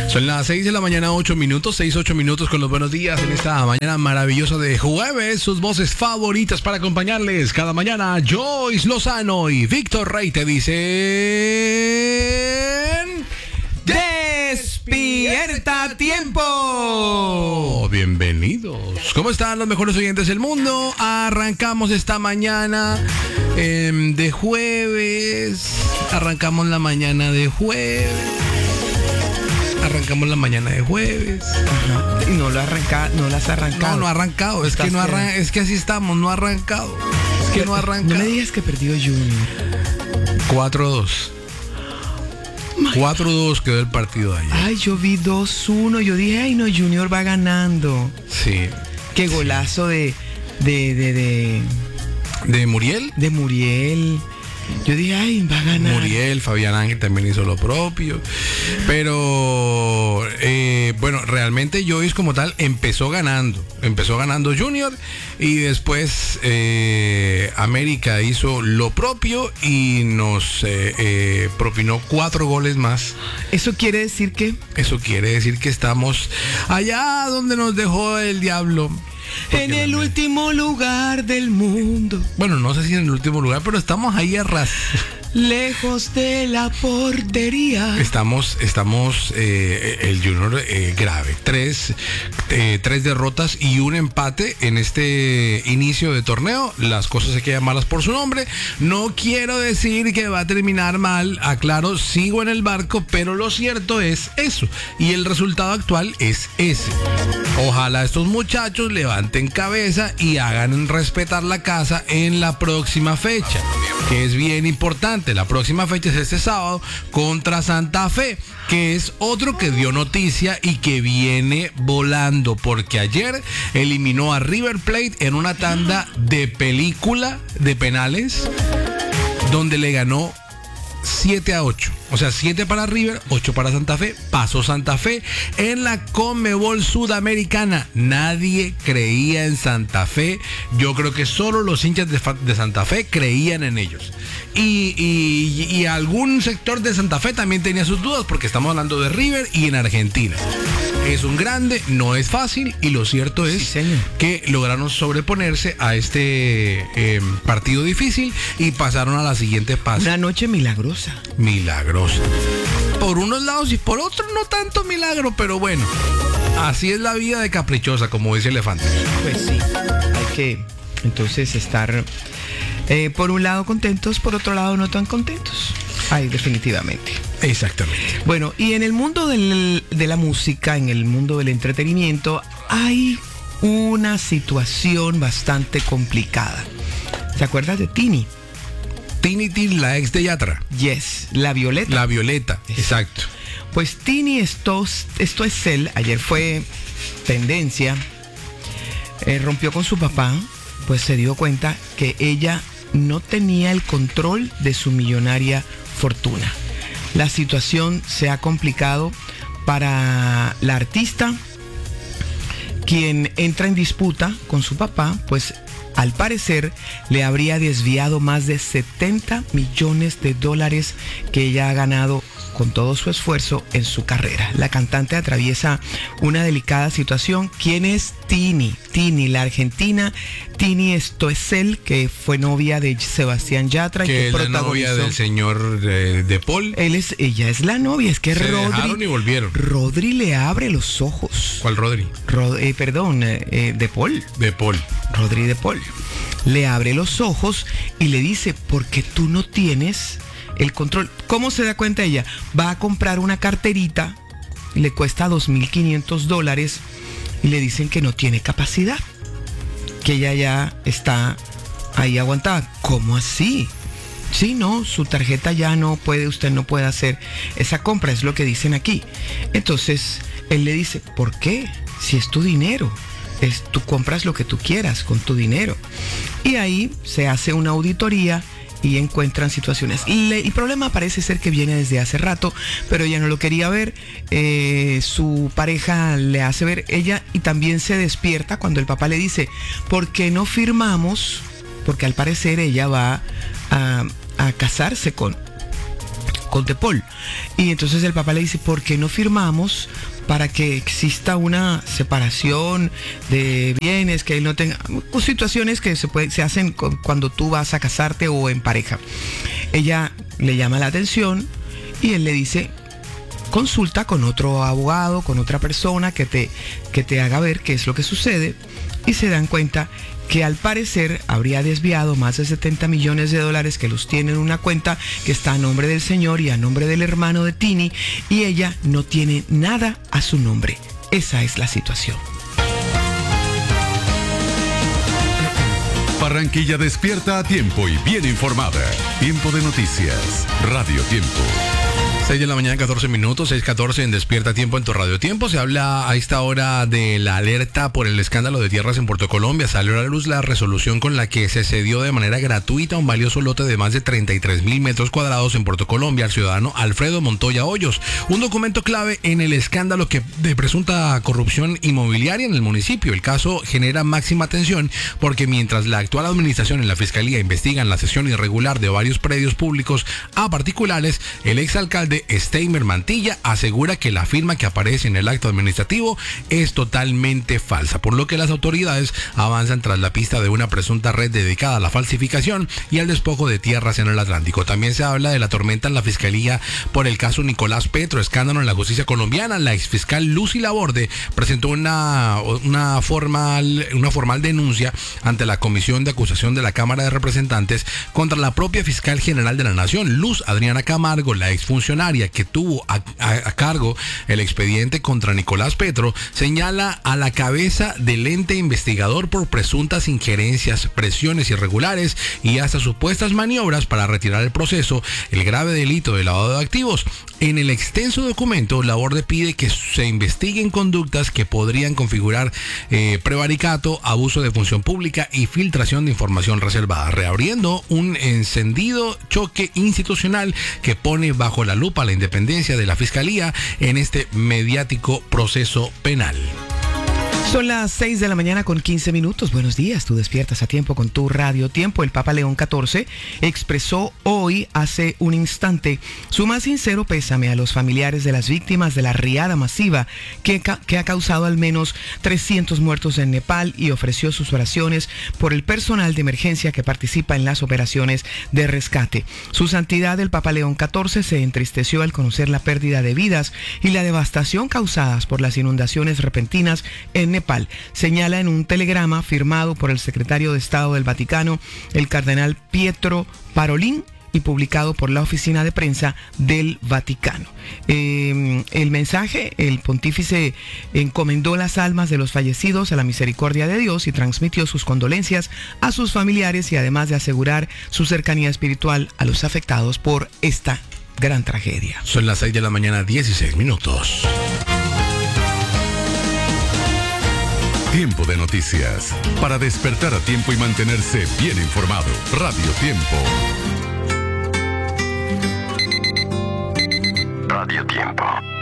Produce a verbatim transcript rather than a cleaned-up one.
Son las seis de la mañana, ocho minutos, seis, ocho minutos con los buenos días en esta mañana maravillosa de jueves. Sus voces favoritas para acompañarles cada mañana, Joyce Lozano y Víctor Rey te dicen... ¡Despierta a tiempo! Bienvenidos. ¿Cómo están los mejores oyentes del mundo? Arrancamos esta mañana eh, de jueves. Arrancamos la mañana de jueves. Arrancamos la mañana de jueves. Ajá. Y no lo arranca, no las has arrancado. No, no ha arrancado. Es que no arran- es que así estamos, no ha arrancado. Es que no ha arrancado. No me digas que perdió Junior. cuatro dos. cuatro dos quedó el partido ayer. Ay, yo vi dos uno. Yo dije, ay no, Junior va ganando. Sí. Qué golazo de, de, de, de, ¿De Muriel? de Muriel. Yo dije, ay, va a ganar. Muriel, Fabián Ángel también hizo lo propio. Pero, eh, bueno, realmente Joyce como tal empezó ganando. Empezó ganando Junior y después eh, América hizo lo propio y nos eh, eh, propinó cuatro goles más. Eso quiere decir que... Eso quiere decir que estamos allá donde nos dejó el diablo. En el último lugar del mundo. Bueno, no sé si en el último lugar, pero estamos ahí a ras. Lejos de la portería. Estamos, estamos, eh, el Junior eh, grave. Tres, eh, tres derrotas y un empate en este inicio de torneo. Las cosas se quedan malas por su nombre. No quiero decir que va a terminar mal. Aclaro, sigo en el barco, pero lo cierto es eso. Y el resultado actual es ese. Ojalá estos muchachos levanten cabeza y hagan respetar la casa en la próxima fecha, que es bien importante. La próxima fecha es este sábado contra Santa Fe, que es otro que dio noticia y que viene volando, porque ayer eliminó a River Plate en una tanda de película de penales, donde le ganó siete a ocho. O sea, siete para River, ocho para Santa Fe. Pasó Santa Fe en la Conmebol Sudamericana. Nadie creía en Santa Fe. Yo creo que solo los hinchas de, de Santa Fe creían en ellos. Y, y, y algún sector de Santa Fe también tenía sus dudas, porque estamos hablando de River y en Argentina. Es un grande, no es fácil, y lo cierto es sí, que lograron sobreponerse a este eh, partido difícil y pasaron a la siguiente fase. Una noche milagrosa. Milagrosa. Por unos lados y por otros no tanto milagro, pero bueno, así es la vida de caprichosa, como dice Elefante. Pues sí, hay que entonces estar eh, por un lado contentos, por otro lado no tan contentos. Ay, definitivamente. Exactamente. Bueno, y en el mundo del, de la música, en el mundo del entretenimiento, hay una situación bastante complicada. ¿Te acuerdas de Tini? Tini Tini, la ex de Yatra. Yes, la Violeta. La Violeta, exacto. Pues Tini, esto, esto es él, ayer fue tendencia, eh, rompió con su papá, pues se dio cuenta que ella no tenía el control de su millonaria fortuna. La situación se ha complicado para la artista, quien entra en disputa con su papá, pues al parecer le habría desviado más de setenta millones de dólares que ella ha ganado con todo su esfuerzo en su carrera. La cantante atraviesa una delicada situación. ¿Quién es Tini? Tini, la argentina Tini Stoessel, que fue novia de Sebastián Yatra. Que, que es la novia del señor de, de Paul. Él es, ella es la novia, es que Se Rodri, dejaron y volvieron. Rodri le abre los ojos. ¿Cuál Rodri? Rod, eh, perdón, eh, de Paul. De Paul. Rodri de Paul. Le abre los ojos y le dice, ¿por qué tú no tienes el control? ¿Cómo se da cuenta ella? Va a comprar una carterita, le cuesta dos mil quinientos dólares y le dicen que no tiene capacidad, que ella ya está ahí aguantada. ¿Cómo así? Sí, no, su tarjeta ya no puede, usted no puede hacer esa compra, es lo que dicen aquí. Entonces, él le dice, ¿por qué? Si es tu dinero. Es, tú compras lo que tú quieras con tu dinero. Y ahí se hace una auditoría y encuentran situaciones. Le, el problema parece ser que viene desde hace rato, pero ella no lo quería ver. Eh, su pareja le hace ver, ella, y también se despierta cuando el papá le dice, ¿por qué no firmamos? Porque al parecer ella va a, a casarse con Contepol. Y entonces el papá le dice, ¿por qué no firmamos para que exista una separación de bienes, que él no tenga, o situaciones que se, puede, se hacen cuando tú vas a casarte o en pareja? Ella le llama la atención y él le dice, consulta con otro abogado, con otra persona que te, que te haga ver qué es lo que sucede, y se dan cuenta que al parecer habría desviado más de setenta millones de dólares que los tiene en una cuenta que está a nombre del señor y a nombre del hermano de Tini, y ella no tiene nada a su nombre. Esa es la situación. Barranquilla despierta a tiempo y bien informada. Tiempo de noticias. Radio Tiempo. seis de la mañana, catorce minutos, seis catorce en Despierta Tiempo en tu Radio Tiempo. Se habla a esta hora de la alerta por el escándalo de tierras en Puerto Colombia. Salió a la luz la resolución con la que se cedió de manera gratuita un valioso lote de más de treinta y tres mil metros cuadrados en Puerto Colombia al ciudadano Alfredo Montoya Hoyos. Un documento clave en el escándalo que de presunta corrupción inmobiliaria en el municipio. El caso genera máxima atención porque mientras la actual administración en la Fiscalía investigan la cesión irregular de varios predios públicos a particulares, el exalcalde Steimer Mantilla asegura que la firma que aparece en el acto administrativo es totalmente falsa, por lo que las autoridades avanzan tras la pista de una presunta red dedicada a la falsificación y al despojo de tierras en el Atlántico. También se habla de la tormenta en la Fiscalía por el caso Nicolás Petro, escándalo en la justicia colombiana. La exfiscal Lucy Laborde presentó una, una, formal, una formal denuncia ante la Comisión de Acusación de la Cámara de Representantes contra la propia fiscal general de la Nación, Luz Adriana Camargo, la exfuncionaria que tuvo a, a, a cargo el expediente contra Nicolás Petro. Señala a la cabeza del ente investigador por presuntas injerencias, presiones irregulares y hasta supuestas maniobras para retirar el proceso, el grave delito de lavado de activos. En el extenso documento, Laborde pide que se investiguen conductas que podrían configurar eh, prevaricato, abuso de función pública y filtración de información reservada, reabriendo un encendido choque institucional que pone bajo la lupa la independencia de la Fiscalía en este mediático proceso penal. Son las seis de la mañana con quince minutos. Buenos días, tú despiertas a tiempo con tu Radio Tiempo. El Papa León catorce expresó hoy, hace un instante, su más sincero pésame a los familiares de las víctimas de la riada masiva que, que ha causado al menos trescientos muertos en Nepal, y ofreció sus oraciones por el personal de emergencia que participa en las operaciones de rescate. Su santidad el Papa León catorce se entristeció al conocer la pérdida de vidas y la devastación causadas por las inundaciones repentinas en Nepal. Nepal. Señala en un telegrama firmado por el secretario de Estado del Vaticano, el cardenal Pietro Parolin, y publicado por la oficina de prensa del Vaticano. Eh, el mensaje, el pontífice encomendó las almas de los fallecidos a la misericordia de Dios y transmitió sus condolencias a sus familiares, y además de asegurar su cercanía espiritual a los afectados por esta gran tragedia. Son las seis de la mañana, dieciséis minutos. Tiempo de noticias. Para despertar a tiempo y mantenerse bien informado. Radio Tiempo. Radio Tiempo.